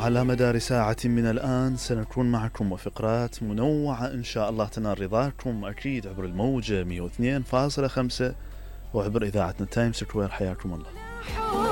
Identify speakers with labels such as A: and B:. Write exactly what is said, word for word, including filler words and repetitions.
A: وعلى مدار ساعة من الآن سنكون معكم وفقرات منوعة إن شاء الله تنال رضاكم، أكيد عبر الموجة مئة واثنين فاصلة خمسة وعبر إذاعتنا تايم سكوير. حياكم الله.